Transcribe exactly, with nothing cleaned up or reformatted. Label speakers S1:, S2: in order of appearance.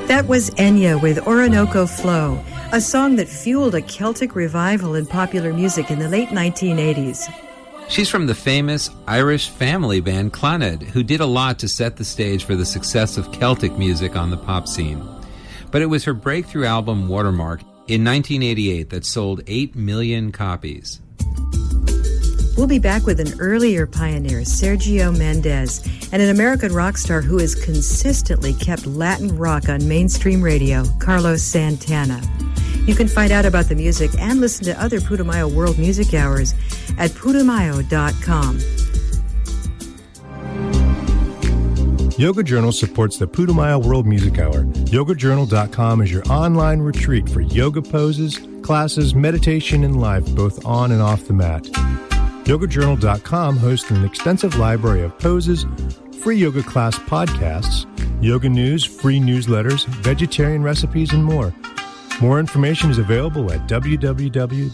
S1: That was Enya with Orinoco Flow, a song that fueled a Celtic revival in popular music in the late nineteen eighties.
S2: She's from the famous Irish family band Clannad, who did a lot to set the stage for the success of Celtic music on the pop scene. But it was her breakthrough album Watermark in nineteen eighty-eight that sold eight million copies.
S1: We'll be back with an earlier pioneer, Sergio Mendes, and an American rock star who has consistently kept Latin rock on mainstream radio, Carlos Santana. You can find out about the music and listen to other Putumayo World Music Hours at putumayo dot com.
S3: Yoga Journal supports the Putumayo World Music Hour. yoga journal dot com is your online retreat for yoga poses, classes, meditation, and life, both on and off the mat. yoga journal dot com hosts an extensive library of poses, free yoga class podcasts, yoga news, free newsletters, vegetarian recipes, and more. More information is available at w w w